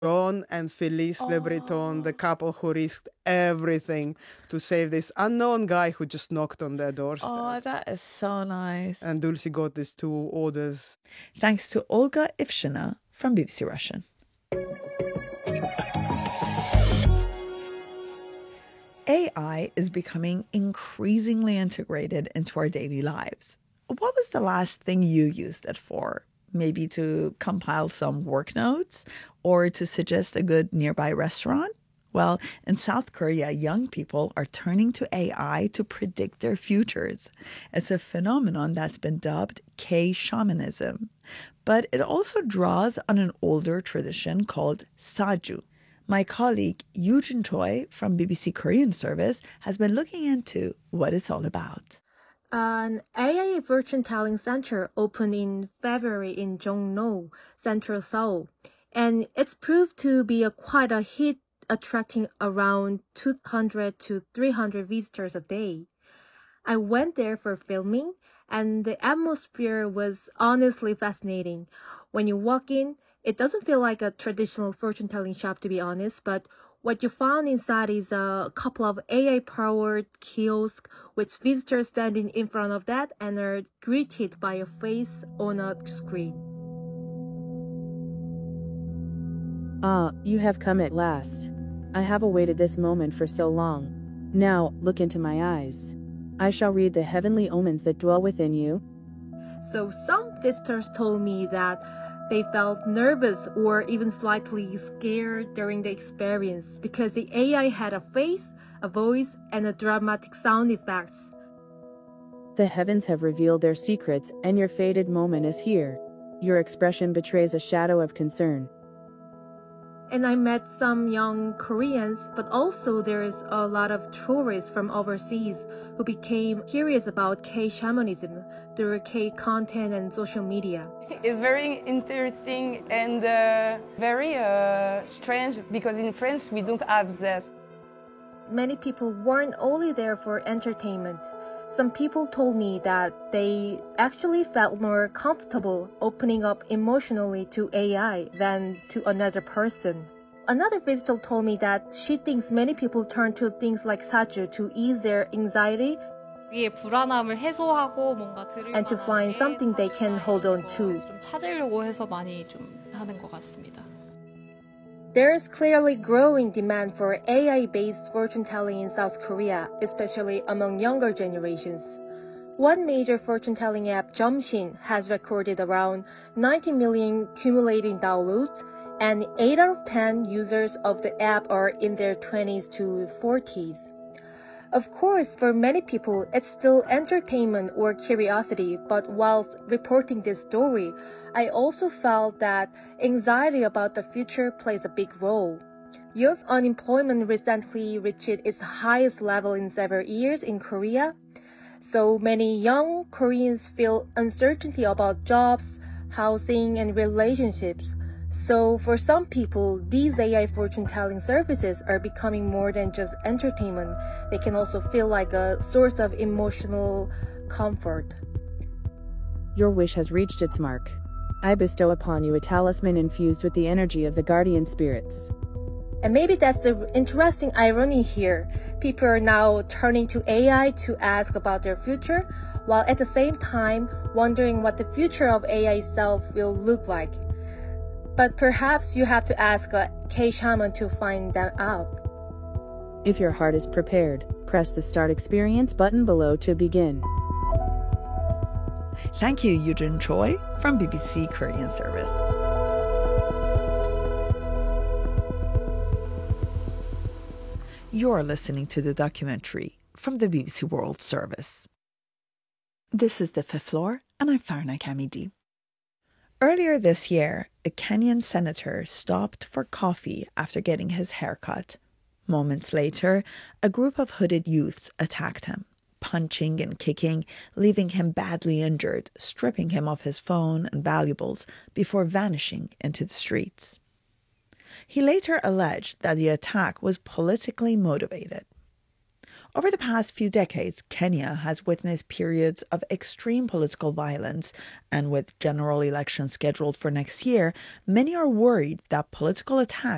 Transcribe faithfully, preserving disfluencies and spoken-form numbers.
John and Felice Le Breton, the couple who risked everything to save this unknown guy who just knocked on their doorstep. Oh, that is so nice. And Dulcie got these two orders. Thanks to Olga Ivshina from B B C Russian. A I is becoming increasingly integrated into our daily lives. What was the last thing you used it for? Maybe to compile some work notes or to suggest a good nearby restaurant? Well, in South Korea, young people are turning to A I to predict their futures. It's a phenomenon that's been dubbed K-shamanism. But it also draws on an older tradition called Saju. My colleague Yoo-jin Choi from B B C Korean Service has been looking into what it's all about. An A I fortune-telling center opened in February in Jongno, central Seoul, and it's proved to be a quite a hit, attracting around two hundred to three hundred visitors a day. I went there for filming, and the atmosphere was honestly fascinating. When you walk in, it doesn't feel like a traditional fortune-telling shop, to be honest, but what you found inside is a couple of A I-powered kiosks with visitors standing in front of that and are greeted by a face on a screen. Ah, you have come at last. I have awaited this moment for so long. Now, look into my eyes. I shall read the heavenly omens that dwell within you. So some visitors told me that they felt nervous or even slightly scared during the experience because the A I had a face, a voice, and a dramatic sound effects. The heavens have revealed their secrets, and your fated moment is here. Your expression betrays a shadow of concern. And I met some young Koreans, but also there's a lot of tourists from overseas who became curious about K-shamanism through K-content and social media. It's very interesting and uh, very uh, strange because in France we don't have this. Many people weren't only there for entertainment. Some people told me that they actually felt more comfortable opening up emotionally to A I than to another person. Another visitor told me that she thinks many people turn to things like Saju to ease their anxiety 불안함을 해소하고 뭔가 들을 and to find something they can hold on to. 좀 찾으려고 해서 많이 좀 하는 것 같습니다. There is clearly growing demand for A I-based fortune-telling in South Korea, especially among younger generations. One major fortune-telling app, Jumshin, has recorded around ninety million cumulative downloads, and eight out of ten users of the app are in their twenties to forties. Of course, for many people, it's still entertainment or curiosity, but whilst reporting this story, I also felt that anxiety about the future plays a big role. Youth unemployment recently reached its highest level in several years in Korea, so many young Koreans feel uncertainty about jobs, housing, and relationships. So for some people, these A I fortune-telling services are becoming more than just entertainment. They can also feel like a source of emotional comfort. Your wish has reached its mark. I bestow upon you a talisman infused with the energy of the guardian spirits. And maybe that's the interesting irony here. People are now turning to A I to ask about their future, while at the same time wondering what the future of A I itself will look like. But perhaps you have to ask a K-shaman to find that out. If your heart is prepared, press the Start Experience button below to begin. Thank you, Yoo-jin Choi from B B C Korean Service. You're listening to the documentary from the B B C World Service. This is The Fifth Floor, and I'm Farna Kamidi. Earlier this year, a Kenyan senator stopped for coffee after getting his hair cut. Moments later, a group of hooded youths attacked him, punching and kicking, leaving him badly injured, stripping him of his phone and valuables before vanishing into the streets. He later alleged that the attack was politically motivated. Over the past few decades, Kenya has witnessed periods of extreme political violence, and with general elections scheduled for next year, many are worried that political attacks